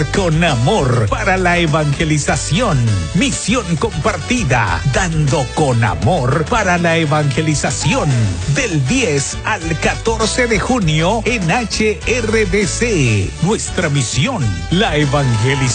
con amor para la evangelización. Misión compartida, dando con amor para la evangelización. Del 10 al 14 de junio en HRDC. Nuestra misión, la evangelización.